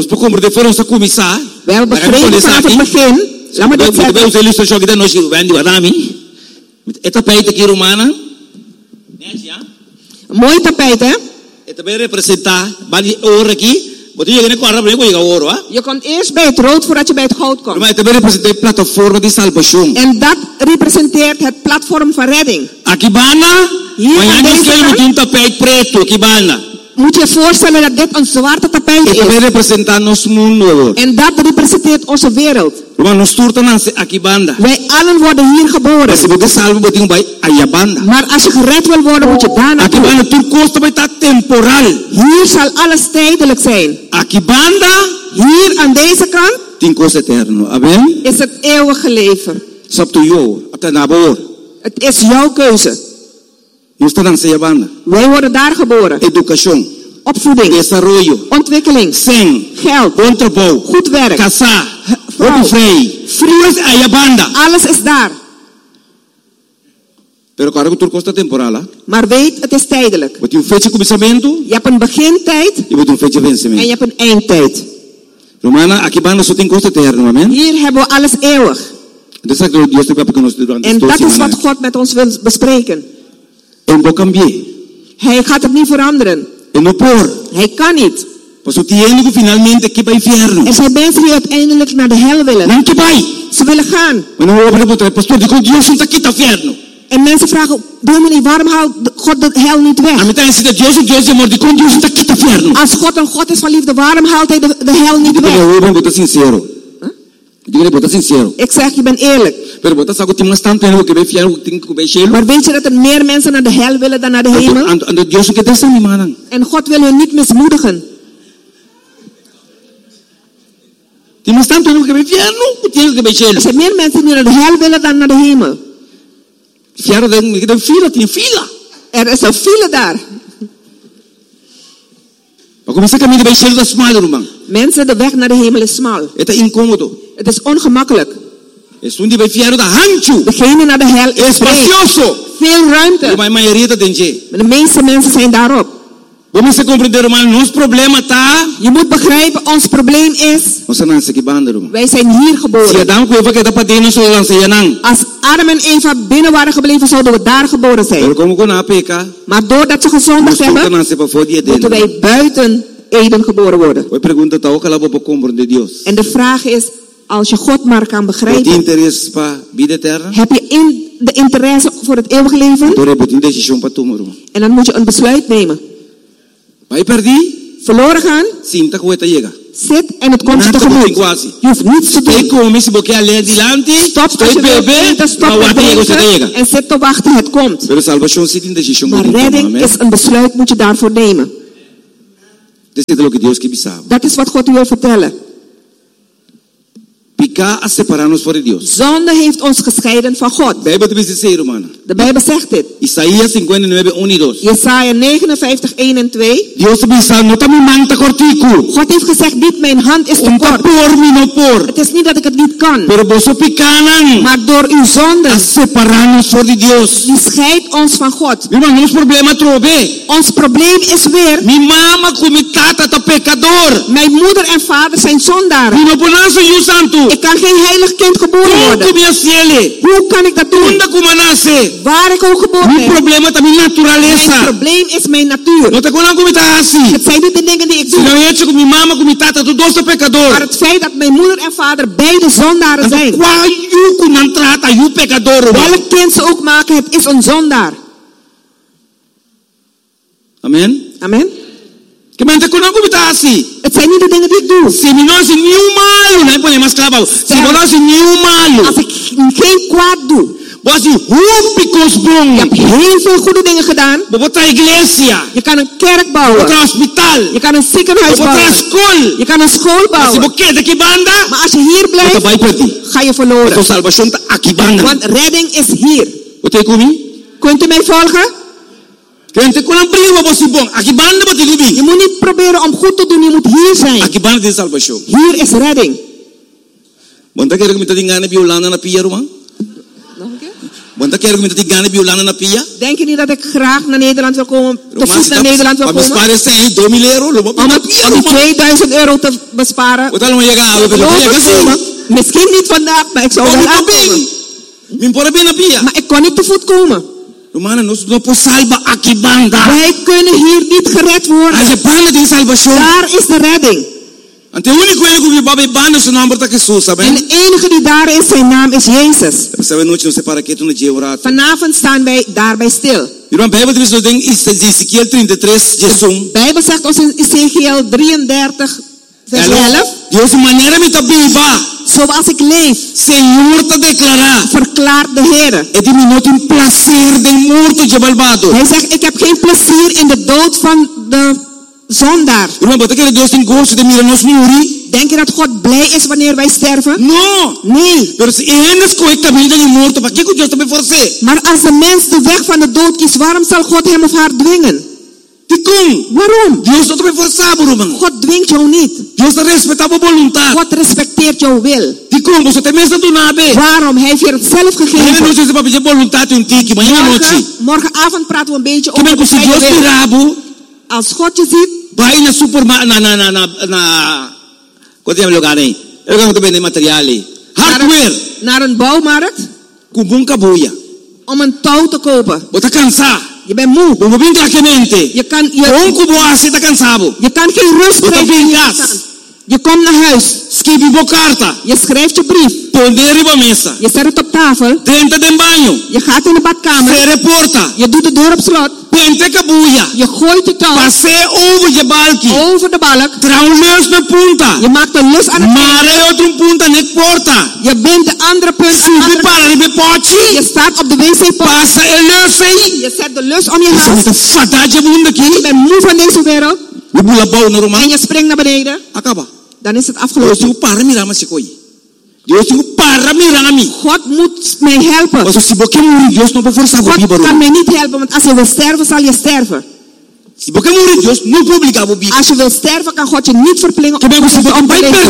Wel begrepen vanaf het begin. Laat me dit zeggen. Een mooi tapijt, hè? Je komt eerst bij het rood voordat je bij het goud komt. En dat representeert het platform van redding. Hier aan deze kant moet je voorstellen dat dit een zwarte tapijt is. En dat representeert onze wereld. Wij allen worden hier geboren. Maar als je gered wil worden, moet je daar naartoe. Hier zal alles tijdelijk zijn. Hier aan deze kant is het eeuwige leven. Het is jouw keuze. Wij worden daar geboren.
Educación.
Opvoeding.
Desarrollo.
Ontwikkeling.
Zen.
Geld.
Bom trabalho.
Goed werk.
Casar. Vrouw. Vrij.
Alles is daar. Maar weet, het is tijdelijk. Je hebt een begintijd. En je hebt een eindtijd. Hier hebben we alles eeuwig. En dat is wat God met ons wil bespreken. Hij gaat het niet veranderen. Hij kan niet. Er zijn mensen die uiteindelijk naar de hel willen. Ze willen gaan. En mensen vragen, dominee, waarom haalt God de hel niet weg? Als God een God is van liefde, waarom haalt hij de, de hel niet weg? Huh? Ik zeg, je bent eerlijk. Maar weet je dat er meer mensen naar de hel willen dan naar de hemel? En God wil hun niet mismoedigen. Er zijn meer mensen die naar de hel willen dan naar de hemel. Er is een file daar. Mensen, de weg naar de hemel is smal. Het is ongemakkelijk. Degene naar de hel is breed. Veel ruimte. De meeste mensen zijn daarop. Je moet begrijpen, ons probleem is, wij zijn hier geboren. Als Adam en Eva binnen waren gebleven, zouden we daar geboren zijn. Maar doordat ze gezondigd hebben, moeten wij buiten Eden geboren worden. En de vraag is, als je God maar kan begrijpen, heb je in de interesse voor het eeuwige leven? En dan moet je een besluit nemen. Verloren gaan Zit en het komt je tegemoet. Je hoeft niets te doen. Stop als je wilt eten, stop met drinken en zit te wachten, het komt. Maar redding is een besluit, moet je daarvoor nemen. Dat is wat God u wil vertellen. Zonde heeft ons gescheiden van God. De Bijbel zegt dit. Jesaja negenenvijftig, één en twee. God heeft gezegd, niet mijn hand is te kort. Het is niet dat ik het niet kan. Maar door uw zonde. Die scheidt ons van God. Ons probleem is weer. Mijn moeder en vader zijn zondaren. Ik kan geen heilig kind geboren worden. Hoe kan ik dat doen? Waar ik ook geboren ben. Mijn probleem is mijn natuur. Het zijn niet de dingen die ik doe. Maar het feit dat mijn moeder en vader beide zondaren zijn. Welk kind ze ook maken, het is een zondaar.
Amen.
Amen. Het zijn niet de dingen die ik doe. Als ik geen kwaad doe. Je hebt heel veel goede dingen gedaan. Je kan een kerk bouwen. Je kan een ziekenhuis bouwen. Je kan een school bouwen. Maar als je hier blijft, ga je verloren. Want redding is hier. Kunt u mij volgen? Je moet niet proberen om goed te doen, je moet hier zijn. Hier is redding. Nog een keer? Denk je niet dat ik graag naar Nederland wil komen, te voet naar Nederland wil komen? Om, het, om tweeduizend euro te besparen? Misschien niet vandaag, maar ik zou wel aankomen. Maar ik kon niet te voet komen. Wij kunnen hier niet gered worden. Daar is de redding. En de enige die daar is, zijn naam is Jezus. Vanavond staan wij daarbij stil. De Bijbel zegt ons in Ezekiel drieëndertig, vers elf. Zoals ik leef, verklaart de Heer. Hij zegt, ik heb geen plezier in de dood van de zondaar. Denk je dat God blij is wanneer wij sterven?
No.
Nee. Maar als de mens de weg van de dood kiest, waarom zal God hem of haar dwingen? Waarom? God dwingt jou niet. God respecteert jouw wil. Waarom? Hij heeft je het zelf gegeven. Morgen, morgenavond praten we een beetje over de wil. Als God je ziet.
Bijna supermarkt na na na na na. Wat hebben we ook aan? Er gaan we bij materialen. Hardware.
Naar een bouwmarkt.
Kubunka boya.
Om een touw te kopen.
Wat kansa.
Je bent moe. Je kan je. Je kan geen rust krijgen. Je komt naar huis. Je schrijft je brief. Je zet het op tafel. Je gaat in de badkamer. Je doet de deur op slot. Je gooit de touw.
Over je balkje.
Over de balk. Je maakt een lus aan het eind. Je bindt de andere punt aan de andere kant. Je staat op de wc-pot. Je zet de lus om je hals. Je bent moe van deze wereld. En je springt naar beneden. Dan is het afgelopen. God moet mij helpen. God kan mij niet helpen, want als je wil sterven, zal je sterven. Als je wil sterven, kan God je niet verplichten om te leven.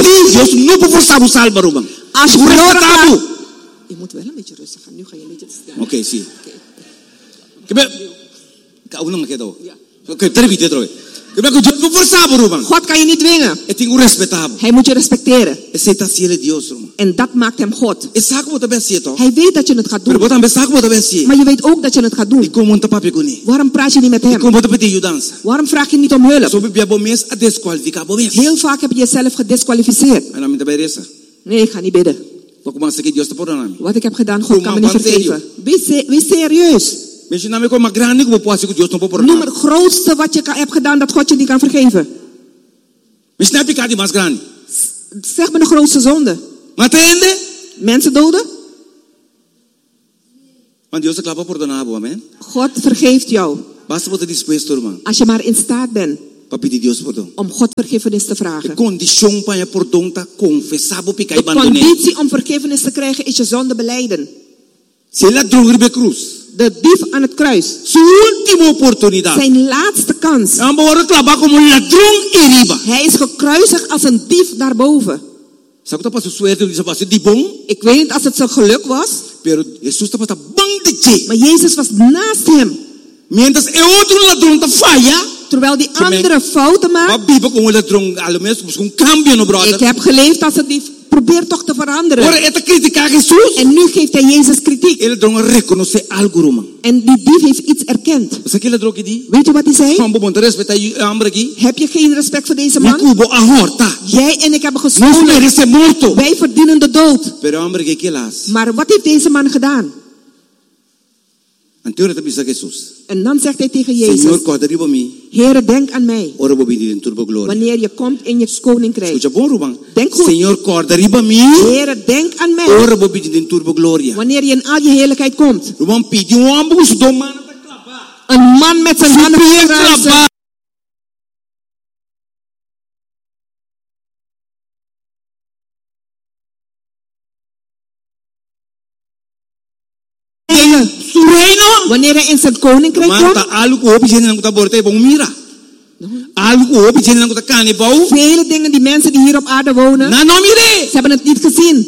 Als je verloren gaat, je moet wel een beetje rustig gaan. Nu ga je een beetje te sterven.
Oké, zie. Oké, terug, terug.
God kan je niet dwingen. Hij moet je respecteren. En dat maakt hem God. Hij weet dat je het gaat doen. Maar je weet ook dat je het gaat doen. Waarom praat je niet met hem? Waarom vraag je niet om hulp? Heel vaak heb je jezelf gedisqualificeerd. Nee, ik ga niet bidden. Wat ik heb gedaan, God kan me niet vergeven. Wees serieus. Noem het grootste wat je hebt gedaan dat God je niet kan vergeven. Zeg me de grootste zonde. Mensen doden? God vergeeft jou. Als je maar in staat bent om God vergiffenis te vragen. De conditie om vergiffenis te krijgen is je zonde belijden. De dief aan het kruis. Zijn laatste kans. Hij is gekruisigd als een dief daarboven. Ik weet niet als het zijn geluk was. Maar Jezus was naast hem. Terwijl die andere fouten maakt. Ik heb geleefd als een dief. Probeer toch te veranderen. En nu geeft hij Jezus kritiek. En die dief heeft iets erkend. Weet je wat hij zei? Heb je geen respect voor deze man? Jij en ik hebben gestolen. Wij verdienen de dood. Maar wat heeft deze man gedaan? En dan zegt hij tegen Jezus: Heere, denk aan mij wanneer je komt in je koninkrijk. Denk goed. Heere, denk aan mij wanneer je in al je heerlijkheid komt. Een man met zijn handen kruisen. Wanneer hij in zijn koninkrijk komt. Vele dingen die mensen die hier op aarde wonen. Ze hebben het niet gezien.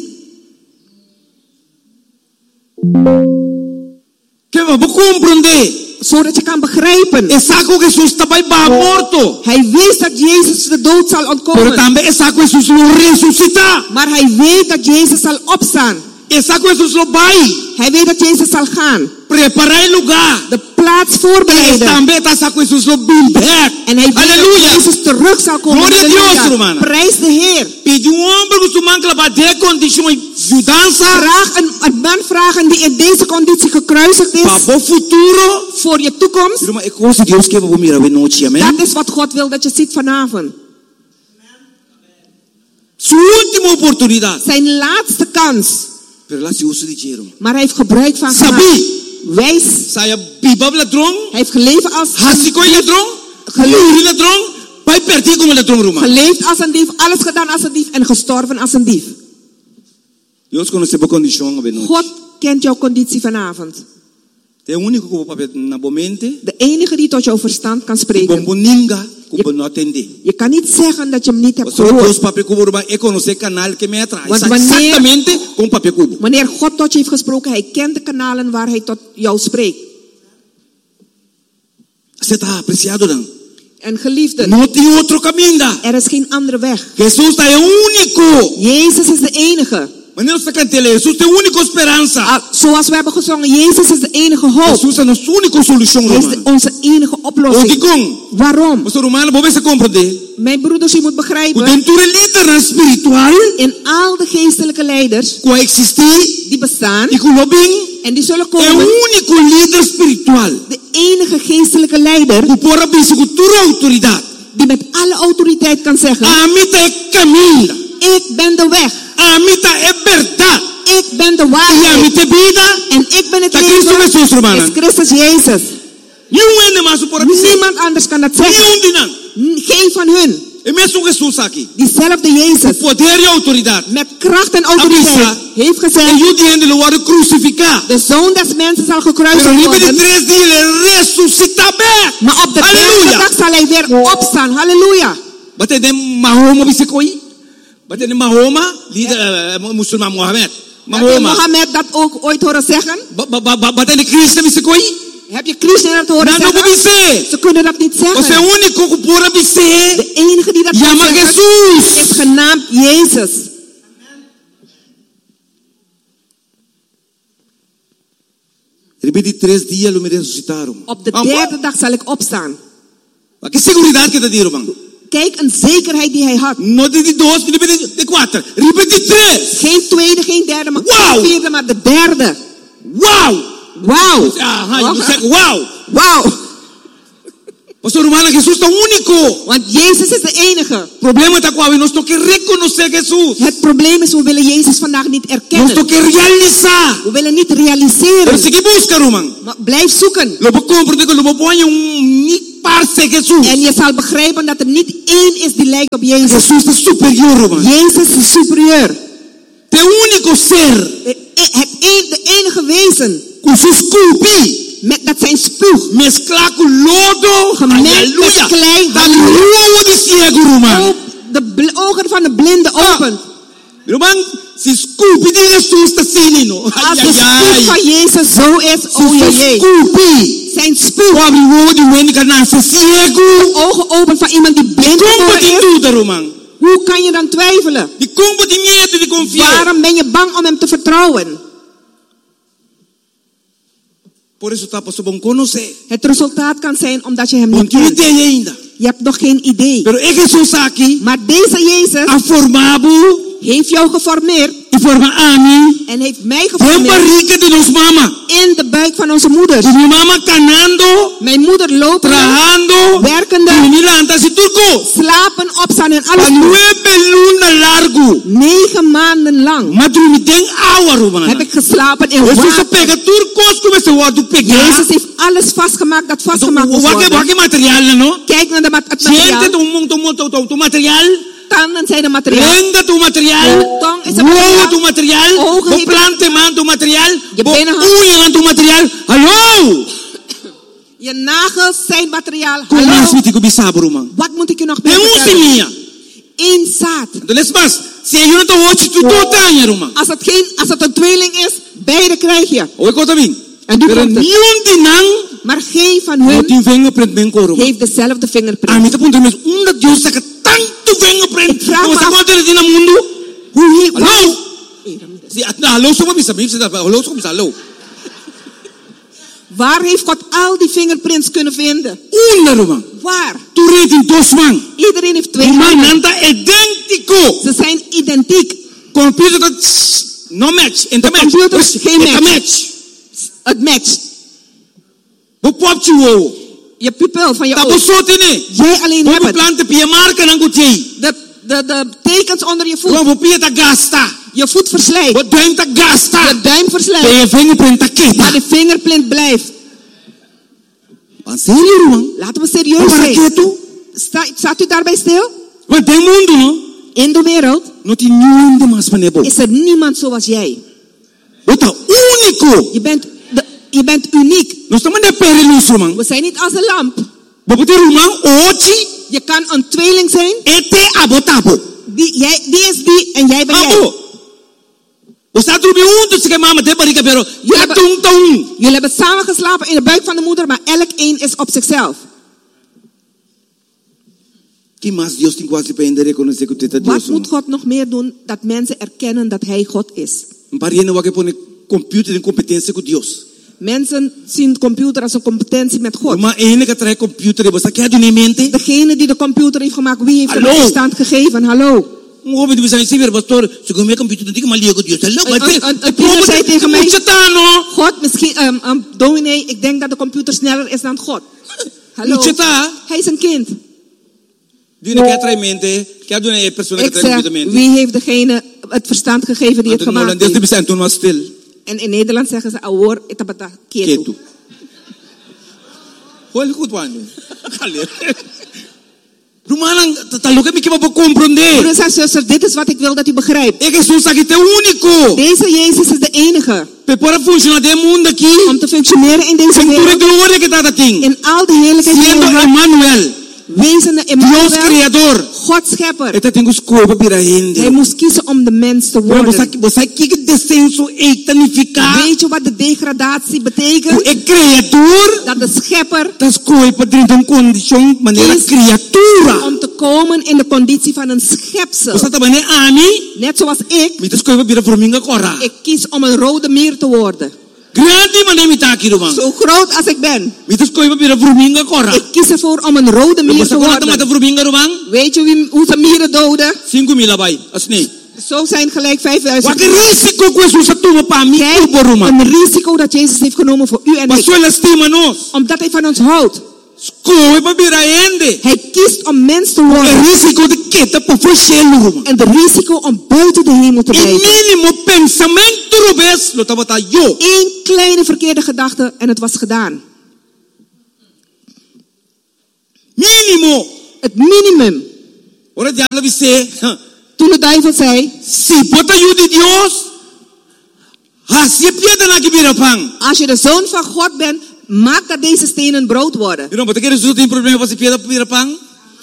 Zodat je kan begrijpen. Hij wist dat Jezus de dood zal ontkomen. Maar hij weet dat Jezus zal opstaan. Hij weet dat Jezus zal gaan. De plaats voorbereiden. En hij weet dat Jezus terug zal komen. Halleluja. Prijs de Heer. Vraag een, een man vragen die in deze conditie gekruisigd is. Voor je toekomst. Dat is wat God wil dat je ziet vanavond. Zijn laatste kans. Maar hij heeft gebruik van gemaakt. Wijs. Hij heeft geleefd als geleefd als een dief, alles gedaan als een dief en gestorven als een dief. God kent jouw conditie vanavond. De enige die tot jouw verstand kan spreken. Je, je kan niet zeggen dat je hem niet hebt gehoord. Want wanneer, wanneer God tot je heeft gesproken, hij kent de kanalen waar hij tot jou spreekt. En geliefden, er is geen andere weg. Jezus is de enige. Ah, zoals we hebben gezongen, Jezus is de enige hoop. Hij is de, onze enige oplossing. Waarom? Mijn broeders, je moet begrijpen. In al de geestelijke leiders die bestaan en die zullen komen. De enige geestelijke leider die met alle autoriteit kan zeggen: ik ben de weg. Ik ben de waarheid. En ik ben het leven. Is Christus Jezus. Niemand anders kan dat zeggen. Geen van hun. Diezelfde Jezus. Met kracht en autoriteit. Heeft gezegd: de Zoon des mensen zal gekruisigd worden. Maar op de derde dag zal hij weer opstaan. Halleluja.
Wat in Mahoma, Musulman Mohammed.
Mohammed dat ook ooit horen zeggen?
Wat in de christen is koi?
Heb je christen dat horen zeggen? Ze kunnen dat niet zeggen. De enige die dat kan zeggen is genaamd Jezus. Op de derde dag zal ik opstaan. Kijk, een zekerheid die hij had. Geen tweede, geen derde, maar geen vierde, maar de derde.
Wauw!
Wauw!
Aha, je moet zeggen wauw!
Wauw!
Pastor Romana, Jesús es único.
Want Jezus is de enige.
Problema está cuando nos toque reconocer Jesús.
Het probleem is we willen Jezus vandaag niet erkennen.
Nos toque realizar.
We willen niet realiseren.
Pero sigue busca, Roman.
Maar blijf zoeken.
Lo puedo comprender, lo puedo poner un ni parce Jesús.
En je zal begrijpen dat er niet één is die lijkt op Jezus.
Jesús es superior, Roman.
Jezus is superieur.
De único ser.
Het een, de enige wezen.
Con sus cupi.
Met dat zijn spuug.
Mezcla con lodo.
Gemengd met klei.
Dan luo die ciego, Roman.
De ogen van de blinde opent.
Roman, si scupi di Jesús te sinino.
Als de spuug van Jezus zo is, oh jee jee.
Scupi.
Zijn spuug.
O abriu de meni que nasce ciego.
Ogen open van iemand die blind
is. Roman.
Hoe kan je dan twijfelen?
Die combo die niet, die confia.
Waarom ben je bang om hem te vertrouwen?
Por eso está paso bon conocer.
Het resultaat kan zijn omdat je hem niet
kent.
Je hebt nog geen idee.
Pero Jesús aquí,
maar deze Jezus
ha formado,
heeft jou geformeerd.
Y forma a mí.
En heeft mij geformeerd.
De nos mama.
In de buik van onze moeders.
Mi mama canando.
Mijn moeder loopt.
Trabajando.
Werkende. Slapen, opstaan en alles.
Nueve luna largo.
Negen maanden lang. Heb ik geslapen in water. Jezus heeft alles vastgemaakt dat vastgemaakt moest worden. Kijk naar de mat- het materiaal. Tanden zijn de materiaal.
Lengua tu material.
Tong is het materiaal.
Tu material.
Ogen
plante man tu material.
Je benen
uña tu material. Hallo.
Je nagels zijn materiaal.
Hallo.
Wat moet ik je nog vertellen? Eén zaad. Als het geen, als het een tweeling is, beide krijg je. En doe het. Maar geen van hun heeft dezelfde vingerprint. Ik vraag me af, hoe heeft...
Hallo? Hallo, zo is het. Hallo, zo is het.
Waar heeft God al die fingerprints kunnen vinden?
Onder,
waar?
Iedereen
heeft twee handen.
Identico.
Ze zijn identiek.
Computer dat no match. En de
computer is geen match.
match.
Het matcht.
Wat je
je pupil van je oog. Jij alleen hebt het. De, de, de tekens onder je voet. Je voet verslijt. Je duim verslijt. Maar de vingerprint blijft. Laten we serieus zijn. Sta, staat u daarbij stil? In de wereld is er niemand zoals jij. Je bent, de, je bent uniek. We zijn niet als een lamp. Je kan een tweeling zijn. Die, jij, die is die en jij bent jij. Jullie hebben samen geslapen in de buik van de moeder, maar elk één is op zichzelf. Wat moet God nog meer doen dat mensen erkennen dat Hij God is? Mensen zien computer als een competentie met God. Degene die de computer heeft gemaakt, wie heeft de verstand gegeven? Hallo. Een tiener zei tegen mij, God, misschien, um, um, dominee, ik denk dat de computer sneller is dan God. Hallo. Hij is een kind. Ik zeg, wie heeft degene het verstand gegeven die het gemaakt heeft? En in Nederland zeggen ze, awor, itabata, ketu.
Heel goed, man. Romanang, taloke mi kiba comprender.
Broeders en zusters, dit is wat ik wil dat u begrijpt.
Único.
Deze Jezus is de enige. Om te functioneren in deze wereld. In al de heerlijkheid die hij heeft. Wezende Emmanuel,
creador,
God schepper.
Hij
moest kiezen om de mens te worden. Weet je wat de degradatie betekent? Dat de schepper is om te komen in de conditie van een schepsel. Net zoals ik. Ik kies om een rode mier te worden. Zo groot als ik ben. Ik kies ervoor om een rode mier te worden. Weet je wie, hoe ze mieren doden? Zo zijn gelijk vijfduizend. Kijk, een risico dat Jezus heeft genomen voor u en ik. Omdat hij van ons houdt. Hij kiest om mens te worden. En de risico om buiten de hemel te blijven. Eén kleine verkeerde gedachte en het was gedaan.
Minimo.
Het minimum. Toen de duivel zei: als je de zoon van God bent, maak dat deze stenen brood worden.
You know, but the probleem was piedra piedra pang.